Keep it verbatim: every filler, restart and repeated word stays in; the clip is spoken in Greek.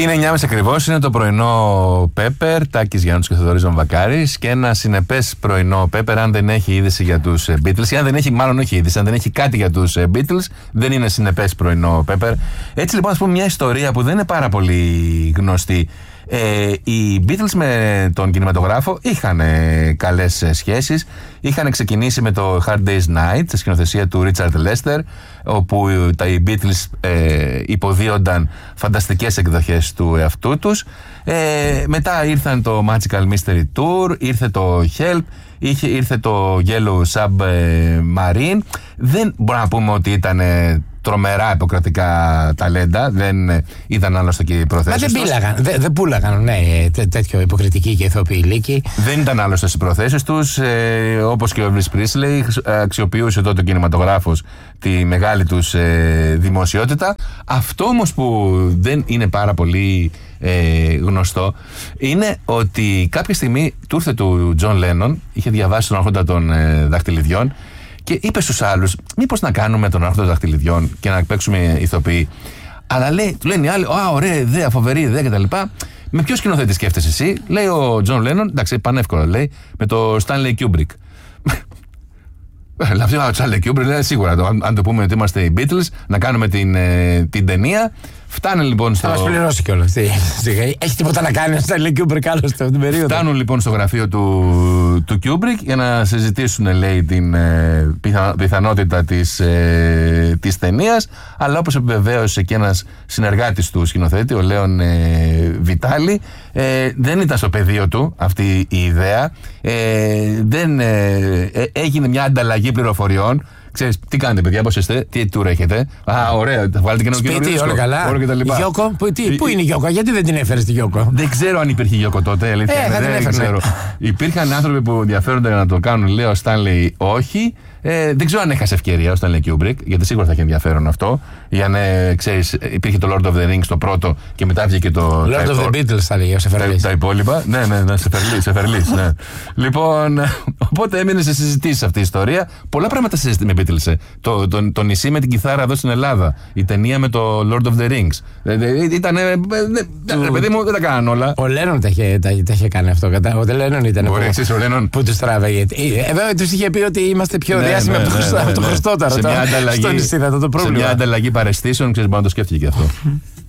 Είναι εννιά και μισή ακριβώς, είναι το πρωινό Πέπερ, Τάκης Γιάννους και Θοδωρής Βαμβακάρης, και ένα συνεπές πρωινό Πέπερ, αν δεν έχει είδηση για τους Beatles, ή αν δεν έχει, μάλλον όχι είδηση, αν δεν έχει κάτι για τους Beatles, δεν είναι συνεπές πρωινό Πέπερ. Έτσι λοιπόν, ας πούμε μια ιστορία που δεν είναι πάρα πολύ γνωστή. Ε, οι Beatles με τον κινηματογράφο είχαν ε, καλές ε, σχέσεις. Είχαν ξεκινήσει με το Hard Day's Night, στη σκηνοθεσία του Richard Lester, όπου τα, οι Beatles ε, υποδίονταν φανταστικές εκδοχές του εαυτού τους. Ε, μετά ήρθαν το Magical Mystery Tour, ήρθε το Help, είχε, ήρθε το Yellow Submarine. Δεν μπορούμε να πούμε ότι ήταν ε, τρομερά υποκρατικά ταλέντα, δεν ήταν άλλωστε και οι προθέσεις τους. Μα δεν πήλαγαν, δεν, δεν πούλαγαν, ναι, τέ, τέτοιο υποκριτική και ηθοποιή λύκη. Δεν ήταν άλλωστε στις προθέσεις τους, ε, όπως και ο Elvis Presley αξιοποιούσε εδώ το κινηματογράφος τη μεγάλη τους ε, δημοσιότητα. Αυτό όμως που δεν είναι πάρα πολύ ε, γνωστό είναι ότι κάποια στιγμή του ήρθε του Τζον Λένον, είχε διαβάσει τον Άρχοντα των ε, Δαχτυλιδιών, και είπε στους άλλους, μήπως να κάνουμε τον Άρχοντα των Δαχτυλιδιών και να παίξουμε ηθοποιοί. Αλλά λέει, του λένε οι άλλοι, α, ωραία ιδέα, φοβερή ιδέα κτλ. Με ποιο σκηνοθέτη σκέφτεσαι εσύ? Λέει ο Τζον Λένον, εντάξει, πανεύκολα, λέει, με το Stanley Kubrick. Λαφτεί ο Stanley Kubrick, λέει, σίγουρα, το, αν, αν το πούμε ότι είμαστε οι Beatles, να κάνουμε την, ε, την ταινία. Φτάνουν λοιπόν στο. Θα μας πληρώσει κιόλας. Έχει τίποτα να κάνει ο Stanley Kubrick άλλωστε αυτή την περίοδο? Φτάνουν λοιπόν στο γραφείο του, του Kubrick για να συζητήσουν, λέει, την ε, πιθα, πιθανότητα της, ε, της ταινίας. Αλλά όπως επιβεβαίωσε και ένας συνεργάτης του σκηνοθέτη, ο Λέον ε, Βιτάλη, ε, δεν ήταν στο πεδίο του αυτή η ιδέα. Ε, δεν ε, ε, έγινε μια ανταλλαγή πληροφοριών. Ξέρεις, τι κάνετε, παιδιά, πώς είστε, τι tour έχετε? Α, ωραία, θα βάλετε και ένα καινούριο δίσκο. Όλα καλά. Γιώκο, πού, τι, πού είναι η Γιώκο, γιατί δεν την έφερες τη Γιώκο? Δεν ξέρω αν υπήρχε Γιώκο τότε, αλήθεια. Ε, δεν, δεν ξέρω. Υπήρχαν άνθρωποι που ενδιαφέρονται να το κάνουν, λέει ο Στάνλεϊ όχι. Ε, δεν ξέρω αν έχασε ευκαιρία ο Στάνλεϊ Kubrick, γιατί σίγουρα θα έχει ενδιαφέρον αυτό. Για να ξέρεις, υπήρχε το Lord of the Rings το πρώτο και μετά βγήκε το. Lord of the Beatles θα λέγει, ο Σεφερλής. Τα, τα υπόλοιπα. Ναι, ναι, ναι, Σεφερλής, ναι. Λοιπόν, οπότε έμεινε σε συζητήσεις αυτή η ιστορία. Πολλά πράγματα συζητήσαμε με Beatles. Το, το, το νησί με την κιθάρα εδώ στην Ελλάδα. Η ταινία με το Lord of the Rings. Ήταν. Παιδί μου, δεν τα κάναν όλα. Ο Λένον τα είχε, τα, τα είχε κάνει αυτό. Ο Λένον ήταν που, ο Λένον. που τους τράβαγε. Εδώ τους είχε πει ότι είμαστε πιο ναι, διάσημοι ναι, από το, ναι, ναι, ναι, Χριστόταρο. Σε μια ανταλλαγή παρεστήσεων, ξέρεις, μπορεί να το σκέφτηκε και αυτό.